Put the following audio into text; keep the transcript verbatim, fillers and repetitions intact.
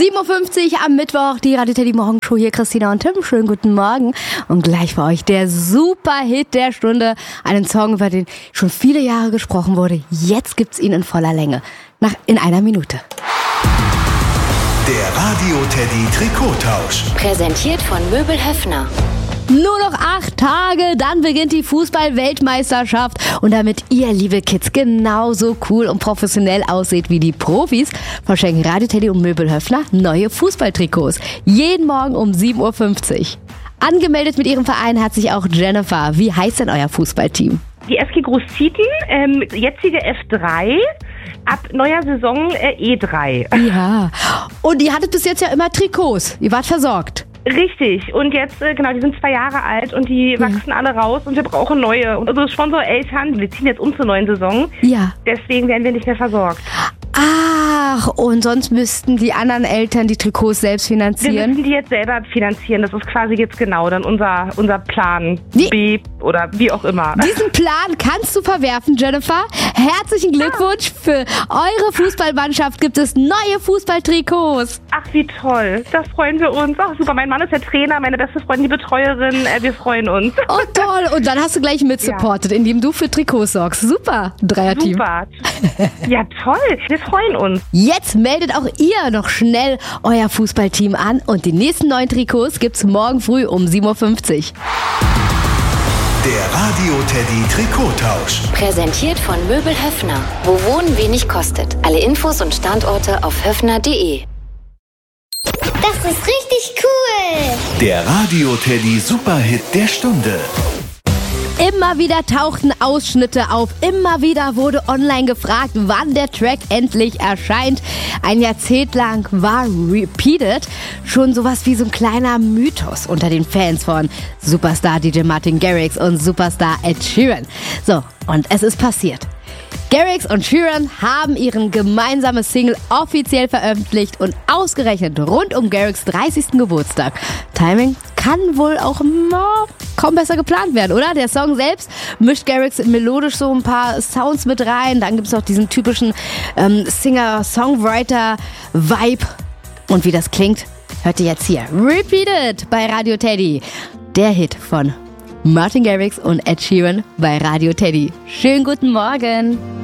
sieben Uhr fünfzig am Mittwoch, die Radio Teddy Morgenshow hier, Christina und Tim. Schönen guten Morgen. Und gleich für euch der Superhit der Stunde. Einen Song, über den schon viele Jahre gesprochen wurde. Jetzt gibt's ihn in voller Länge. Nach, in einer Minute. Der Radio Teddy Trikottausch. Präsentiert von Möbel Höffner. Nur noch acht Tage, dann beginnt die Fußball-Weltmeisterschaft. Und damit ihr, liebe Kids, genauso cool und professionell aussieht wie die Profis, verschenken Radio Teddy und Möbel Höffner neue Fußballtrikots. Jeden Morgen um sieben Uhr fünfzig. Angemeldet mit ihrem Verein hat sich auch Jennifer. Wie heißt denn euer Fußballteam? Die F G Großzieten, ähm, jetzige F drei, ab neuer Saison äh, E drei. Ja, und ihr hattet bis jetzt ja immer Trikots. Ihr wart versorgt. Richtig, und jetzt, äh, genau, die sind zwei Jahre alt und die ja. wachsen alle raus und wir brauchen neue. Und unsere Sponsoreltern, wir ziehen jetzt um zur neuen Saison, ja. deswegen werden wir nicht mehr versorgt. Ach, und sonst müssten die anderen Eltern die Trikots selbst finanzieren? Wir müssen die jetzt selber finanzieren, das ist quasi jetzt genau dann unser, unser Plan wie? B oder wie auch immer. Diesen Plan kannst du verwerfen, Jennifer. Herzlichen Glückwunsch, für eure Fußballmannschaft gibt es neue Fußballtrikots. Ach, wie toll, das freuen wir uns. Ach, super, mein Mann ist der Trainer, meine beste Freundin die Betreuerin, äh, wir freuen uns. Oh toll, und dann hast du gleich mitsupportet, ja. indem du für Trikots sorgst. Super, Dreierteam. Super, ja toll, wir freuen uns. Jetzt meldet auch ihr noch schnell euer Fußballteam an und die nächsten neuen Trikots gibt's morgen früh um sieben Uhr fünfzig. Der Radio Teddy Trikottausch. Präsentiert von Möbel Höffner. Wo Wohnen wenig kostet. Alle Infos und Standorte auf höffner punkt de. Das ist richtig cool. Der Radio Teddy Superhit der Stunde. Immer wieder tauchten Ausschnitte auf. Immer wieder wurde online gefragt, wann der Track endlich erscheint. Ein Jahrzehnt lang war Repeated schon sowas wie so ein kleiner Mythos unter den Fans von Superstar D J Martin Garrix und Superstar Ed Sheeran. So, und es ist passiert. Garrix und Sheeran haben ihren gemeinsamen Single offiziell veröffentlicht und ausgerechnet rund um Garrix dreißigsten Geburtstag. Timing kann wohl auch no, kaum besser geplant werden, oder? Der Song selbst mischt Garrix melodisch so ein paar Sounds mit rein. Dann gibt es auch diesen typischen ähm, Singer-Songwriter-Vibe. Und wie das klingt, hört ihr jetzt hier. Repeated bei Radio Teddy. Der Hit von Martin Garrix und Ed Sheeran bei Radio Teddy. Schönen guten Morgen.